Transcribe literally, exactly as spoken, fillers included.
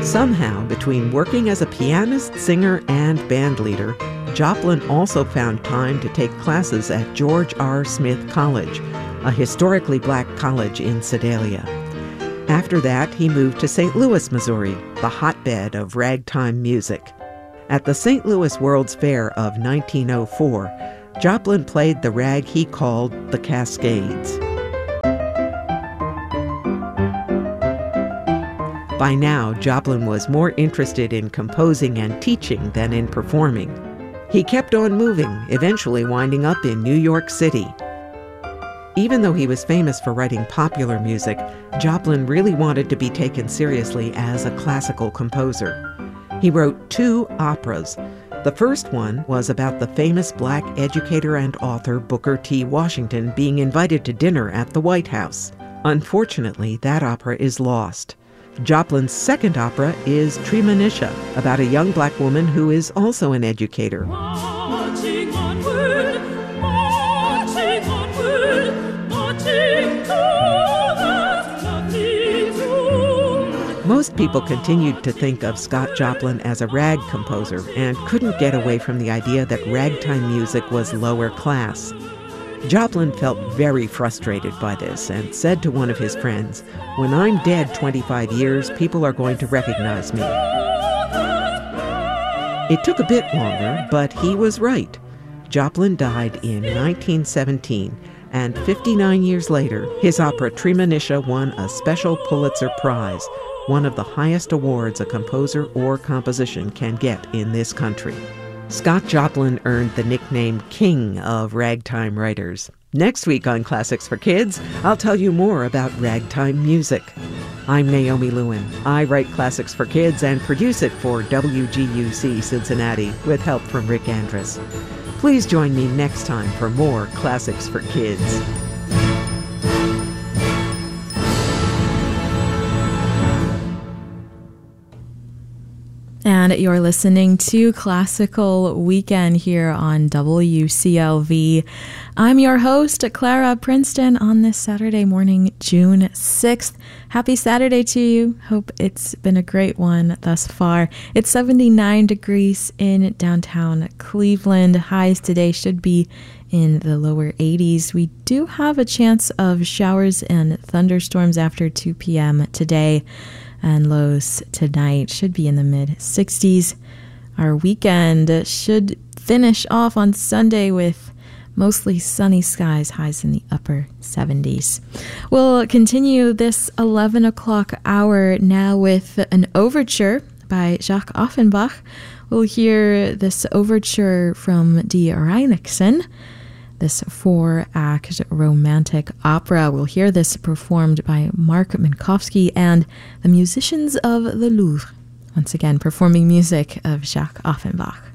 Somehow, between working as a pianist, singer, and bandleader, Joplin also found time to take classes at George R. Smith College, a historically black college in Sedalia. After that, he moved to Saint Louis, Missouri, the hotbed of ragtime music. At the Saint Louis World's Fair of nineteen oh four, Joplin played the rag he called the Cascades. By now, Joplin was more interested in composing and teaching than in performing. He kept on moving, eventually winding up in New York City. Even though he was famous for writing popular music, Joplin really wanted to be taken seriously as a classical composer. He wrote two operas. The first one was about the famous black educator and author Booker T. Washington being invited to dinner at the White House. Unfortunately, that opera is lost. Joplin's second opera is Treemonisha, about a young black woman who is also an educator. Marching onward, marching onward, marching to that lovely tune. Most people continued to think of Scott Joplin as a rag composer and couldn't get away from the idea that ragtime music was lower class. Joplin felt very frustrated by this and said to one of his friends, "When I'm dead twenty-five years, people are going to recognize me." It took a bit longer, but he was right. Joplin died in nineteen seventeen, and fifty-nine years later, his opera Treemonisha won a special Pulitzer Prize, one of the highest awards a composer or composition can get in this country. Scott Joplin earned the nickname King of Ragtime Writers. Next week on Classics for Kids, I'll tell you more about ragtime music. I'm Naomi Lewin. I write Classics for Kids and produce it for W G U C Cincinnati with help from Rick Andrus. Please join me next time for more Classics for Kids. And you're listening to Classical Weekend here on W C L V. I'm your host, Clara Princeton, on this Saturday morning, June sixth. Happy Saturday to you. Hope it's been a great one thus far. It's seventy-nine degrees in downtown Cleveland. Highs today should be in the lower eighties. We do have a chance of showers and thunderstorms after two p.m. today. And lows tonight should be in the mid sixties. Our weekend should finish off on Sunday with mostly sunny skies, highs in the upper seventies. We'll continue this eleven o'clock hour now with an overture by Jacques Offenbach. We'll hear this overture from Die Reinigsen, this four-act romantic opera. We'll hear this performed by Mark Minkowski and the musicians of the Louvre. Once again, performing music of Jacques Offenbach.